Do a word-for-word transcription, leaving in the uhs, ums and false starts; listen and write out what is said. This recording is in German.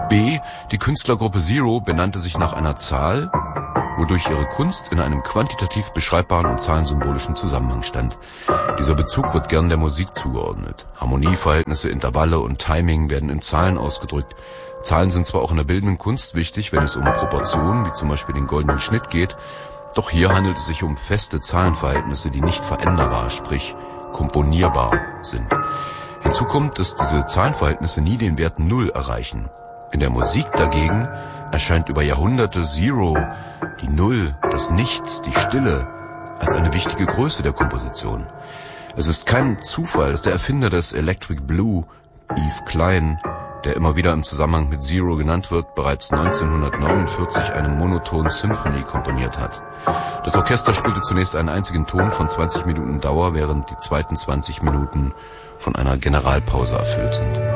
B. Die Künstlergruppe Zero benannte sich nach einer Zahl, wodurch ihre Kunst in einem quantitativ beschreibbaren und zahlensymbolischen Zusammenhang stand. Dieser Bezug wird gern der Musik zugeordnet. Harmonieverhältnisse, Intervalle und Timing werden in Zahlen ausgedrückt. Zahlen sind zwar auch in der bildenden Kunst wichtig, wenn es um Proportionen, wie zum Beispiel den goldenen Schnitt geht, doch hier handelt es sich um feste Zahlenverhältnisse, die nicht veränderbar, sprich komponierbar sind. Hinzu kommt, dass diese Zahlenverhältnisse nie den Wert Null erreichen. In der Musik dagegen erscheint über Jahrhunderte Zero, die Null, das Nichts, die Stille, als eine wichtige Größe der Komposition. Es ist kein Zufall, dass der Erfinder des Electric Blue, Yves Klein, der immer wieder im Zusammenhang mit Zero genannt wird, bereits neunzehnhundertneunundvierzig eine monotone Symphonie komponiert hat. Das Orchester spielte zunächst einen einzigen Ton von zwanzig Minuten Dauer, während die zweiten zwanzig Minuten von einer Generalpause erfüllt sind.